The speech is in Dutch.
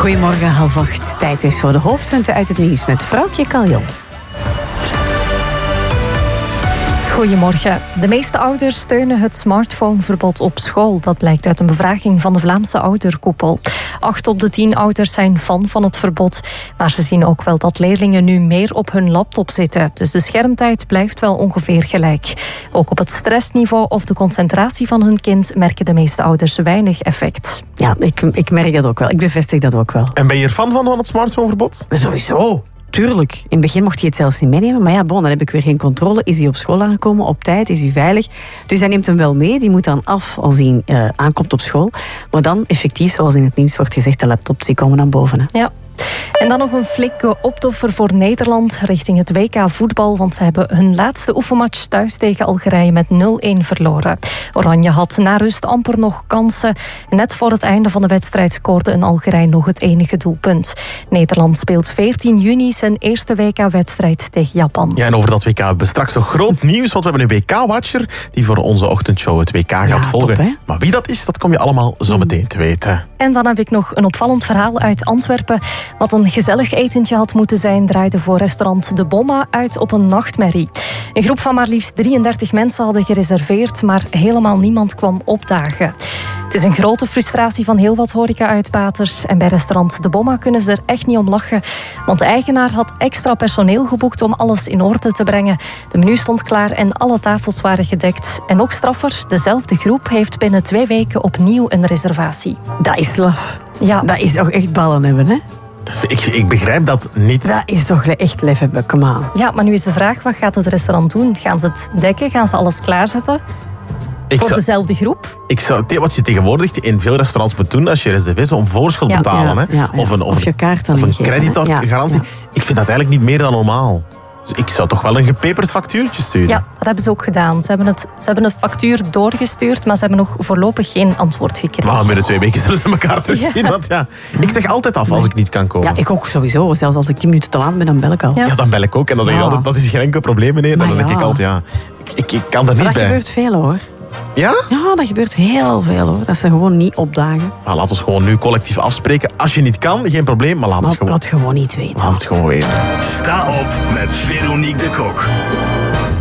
Goedemorgen, 7:30. Tijd is voor de hoofdpunten uit het nieuws met Vrouwtje Kaljon. Goedemorgen. De meeste ouders steunen het smartphoneverbod op school. Dat blijkt uit een bevraging van de Vlaamse ouderkoepel. 8 op de 10 ouders zijn fan van het verbod. Maar ze zien ook wel dat leerlingen nu meer op hun laptop zitten. Dus de schermtijd blijft wel ongeveer gelijk. Ook op het stressniveau of de concentratie van hun kind merken de meeste ouders weinig effect. Ja, ik merk dat ook wel. Ik bevestig dat ook wel. En ben je er fan van het smartphoneverbod? Sowieso. Tuurlijk. In het begin mocht hij het zelfs niet meenemen. Maar ja, dan heb ik weer geen controle. Is hij op school aangekomen op tijd? Is hij veilig? Dus hij neemt hem wel mee. Die moet dan af als hij aankomt op school. Maar dan effectief, zoals in het nieuws wordt gezegd, de laptops die komen naar boven. Hè. Ja. En dan nog een flinke optoffer voor Nederland richting het WK voetbal, want ze hebben hun laatste oefenmatch thuis tegen Algerije met 0-1 verloren. Oranje had na rust amper nog kansen. Net voor het einde van de wedstrijd scoorde een Algerije nog het enige doelpunt. Nederland speelt 14 juni zijn eerste WK-wedstrijd tegen Japan. Ja, en over dat WK hebben we straks nog groot nieuws, want we hebben een WK-watcher die voor onze ochtendshow het WK gaat volgen. Top, hè? Maar wie dat is, dat kom je allemaal zo meteen te weten. En dan heb ik nog een opvallend verhaal uit Antwerpen. Wat een gezellig etentje had moeten zijn, draaide voor restaurant De Bomma uit op een nachtmerrie. Een groep van maar liefst 33 mensen hadden gereserveerd, maar helemaal niemand kwam opdagen. Het is een grote frustratie van heel wat horeca-uitbaters. En bij restaurant De Bomma kunnen ze er echt niet om lachen. Want de eigenaar had extra personeel geboekt om alles in orde te brengen. De menu stond klaar en alle tafels waren gedekt. En nog straffer, dezelfde groep heeft binnen 2 weken opnieuw een reservatie. Dat is laf. Ja. Dat is toch echt ballen hebben, hè? Ik begrijp dat niet. Dat is toch echt lef hebben, kom aan. Ja, maar nu is de vraag, wat gaat het restaurant doen? Gaan ze het dekken? Gaan ze alles klaarzetten? Voor dezelfde groep? Wat je tegenwoordig in veel restaurants moet doen als je reserveert, om voorschot betalen. Hè? Ja. Of je kaart dan of een geven, creditcardgarantie. Ja. Ik vind dat eigenlijk niet meer dan normaal. Dus ik zou toch wel een gepeperd factuurtje sturen. Ja, dat hebben ze ook gedaan. Ze hebben het factuur doorgestuurd, maar ze hebben nog voorlopig geen antwoord gekregen. Maar binnen 2 weken zullen ze elkaar terugzien. Ja. Want ik zeg altijd af als ik niet kan komen. Ja, ik ook sowieso. Zelfs als ik 10 minuten te laat ben, dan bel ik al. Ja, dan bel ik ook. En dan zeg je altijd, dat is geen enkel probleem, meneer. En dan denk ik altijd, ik kan er niet bij. Dat gebeurt veel, hoor. Ja? Ja, dat gebeurt heel veel, hoor. Dat ze gewoon niet opdagen. Maar laten we gewoon nu collectief afspreken. Als je niet kan, geen probleem, maar laat het gewoon niet weten. Laat het gewoon weten. Sta op met Veronique de Kok.